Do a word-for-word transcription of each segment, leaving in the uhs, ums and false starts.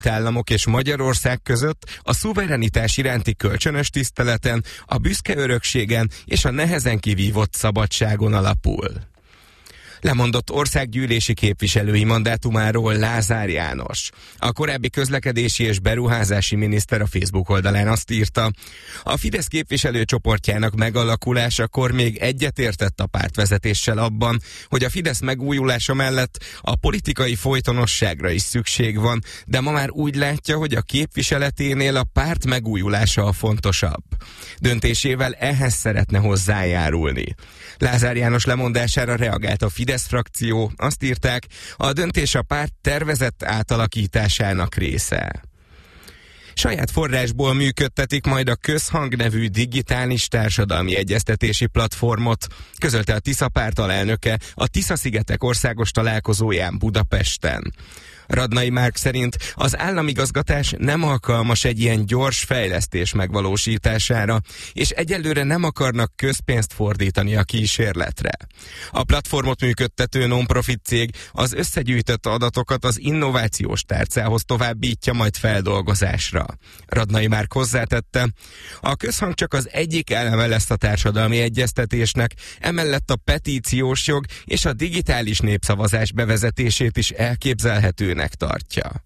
Államok és Magyarország között a szuverenitás iránti kölcsönös tiszteleten, a büszke örökségen és a nehezen kivívott szabadságon alapul. Lemondott országgyűlési képviselői mandátumáról Lázár János. A korábbi közlekedési és beruházási miniszter a Facebook oldalán azt írta, a Fidesz képviselőcsoportjának megalakulásakor még egyetértett a pártvezetéssel abban, hogy a Fidesz megújulása mellett a politikai folytonosságra is szükség van, de ma már úgy látja, hogy a képviseleténél a párt megújulása a fontosabb. Döntésével ehhez szeretne hozzájárulni. Lázár János lemondására reagált a Fidesz frakció, azt írták, a döntés a párt tervezett átalakításának része. Saját forrásból működtetik majd a Közhang nevű digitális társadalmi egyeztetési platformot, közölte a Tisza párt alelnöke a Tisza-szigetek országos találkozóján Budapesten. Radnai Márk szerint az államigazgatás nem alkalmas egy ilyen gyors fejlesztés megvalósítására, és egyelőre nem akarnak közpénzt fordítani a kísérletre. A platformot működtető non-profit cég az összegyűjtött adatokat az innovációs tárcához továbbítja majd feldolgozásra. Radnai Márk hozzátette, a Közhang csak az egyik eleme lesz a társadalmi egyeztetésnek, emellett a petíciós jog és a digitális népszavazás bevezetését is elképzelhetőnek tartja.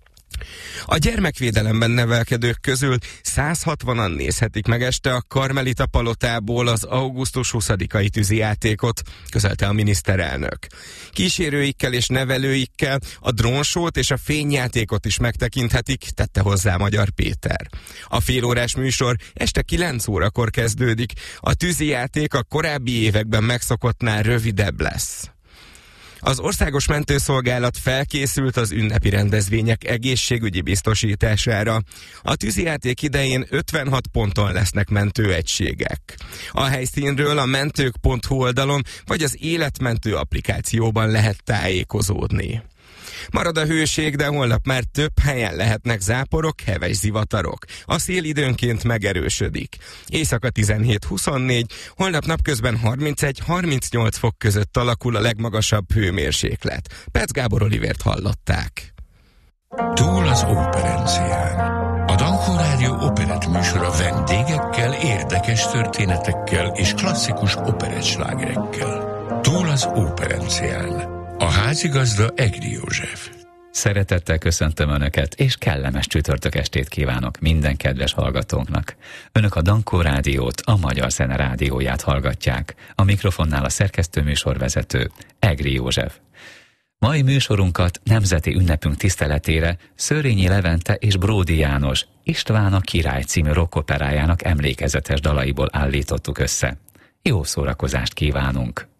A gyermekvédelemben nevelkedők közül száz hatvanan nézhetik meg este a Karmelita palotából az augusztus huszadikai tűzijátékot, közölte a miniszterelnök. Kísérőikkel és nevelőikkel a drónsót és a fényjátékot is megtekinthetik, tette hozzá Magyar Péter. A félórás műsor este kilenc órakor kezdődik, a tűzijáték a korábbi években megszokottnál rövidebb lesz. Az Országos Mentőszolgálat felkészült az ünnepi rendezvények egészségügyi biztosítására. A tűzijáték idején ötvenhat ponton lesznek mentőegységek. A helyszínről a mentők pont hu oldalon vagy az Életmentő applikációban lehet tájékozódni. Marad a hőség, de holnap már több helyen lehetnek záporok, heves zivatarok. A szél időnként megerősödik. Éjszaka tizenhét huszonnégy, holnap napközben harmincegy-harmincnyolc fok között alakul a legmagasabb hőmérséklet. Petsz Gábor Olivért hallották. Túl az operencián. A Dankó Rádió operett műsora vendégekkel, érdekes történetekkel és klasszikus operettslágerekkel. Túl az operencián. A házigazda Egri József. Szeretettel köszöntöm Önöket, és kellemes csütörtök estét kívánok minden kedves hallgatónknak. Önök a Dankó Rádiót, a Magyar Zene Rádióját hallgatják. A mikrofonnál a szerkesztőműsorvezető Egri József. Mai műsorunkat nemzeti ünnepünk tiszteletére Szőrényi Levente és Bródi János István a király című rockoperájának emlékezetes dalaiból állítottuk össze. Jó szórakozást kívánunk!